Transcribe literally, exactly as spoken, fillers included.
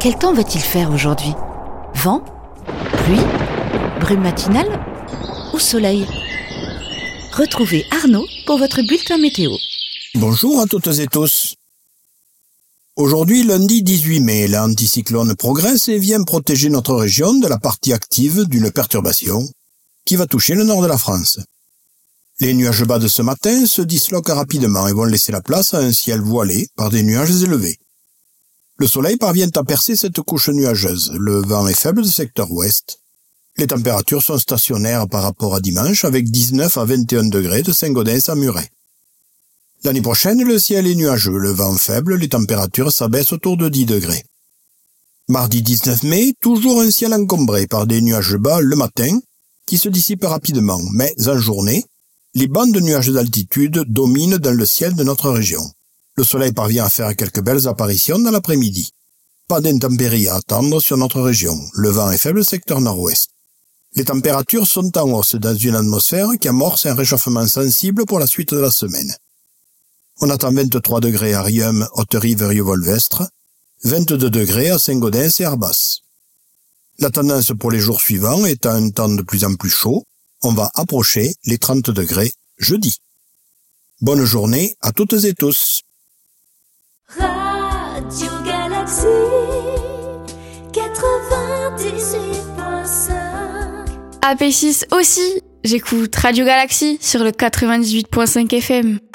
Quel temps va-t-il faire aujourd'hui ? Vent ? Pluie ? Brume matinale ? Ou soleil ? Retrouvez Arnaud pour votre bulletin météo. Bonjour à toutes et tous. Aujourd'hui, lundi dix-huit mai, l'anticyclone progresse et vient protéger notre région de la partie active d'une perturbation qui va toucher le nord de la France. Les nuages bas de ce matin se disloquent rapidement et vont laisser la place à un ciel voilé par des nuages élevés. Le soleil parvient à percer cette couche nuageuse. Le vent est faible du secteur ouest. Les températures sont stationnaires par rapport à dimanche avec dix-neuf à vingt et un degrés de Saint-Gaudens à Muret. L'année prochaine, le ciel est nuageux, le vent faible, les températures s'abaissent autour de dix degrés. Mardi dix-neuf mai, toujours un ciel encombré par des nuages bas le matin qui se dissipent rapidement, mais en journée, les bandes de nuages d'altitude dominent dans le ciel de notre région. Le soleil parvient à faire quelques belles apparitions dans l'après-midi. Pas d'intempéries à attendre sur notre région, le vent est faible secteur nord-ouest. Les températures sont en hausse dans une atmosphère qui amorce un réchauffement sensible pour la suite de la semaine. On attend vingt-trois degrés à Riom, Haute-Rive et Rieux-Volvestre, vingt-deux degrés à Saint-Gaudens et Arbas. La tendance pour les jours suivants est à un temps de plus en plus chaud. On va approcher les trente degrés jeudi. Bonne journée à toutes et tous. Radio Galaxy quatre-vingt-dix-huit point cinq. A P six aussi, j'écoute Radio Galaxy sur le quatre-vingt-dix-huit point cinq F M.